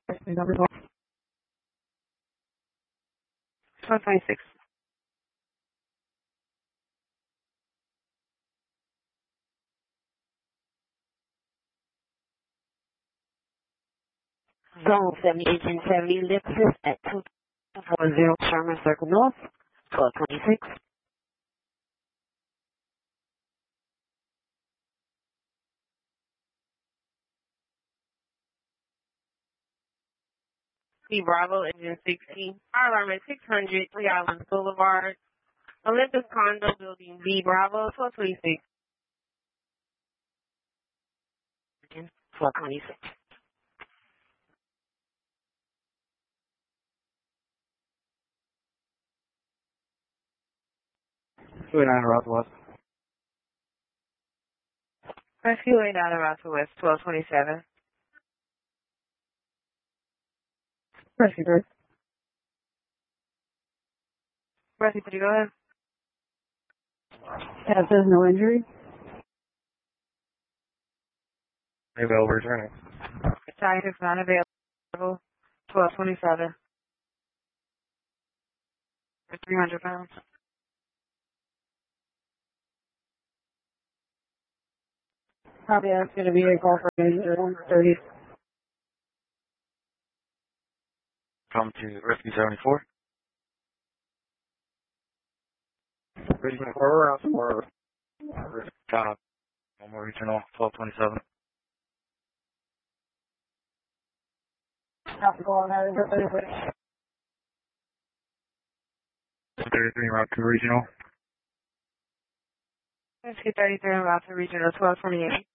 Number 1226. Zone 7870 Lipsis at 240 Sherman Circle North, 1226. C Bravo, engine 16. Fire alarm at 600 Lee Island Boulevard, Olympus Condo Building, B Bravo, 1226. 1226. Northwest. Rescue 8 out of Southwest, 1227. Rescue 3. Rescue 3, go ahead. Yeah, it says no injury. Available returning. Type is not available, 1227. For 300 pounds. Copy, that's going to be a call for 130. Come to Rescue 74. Regional 4, out tomorrow. Top. One more regional, 1227. Have to go on that. 33 route to regional. Rescue 33 route to regional 1228.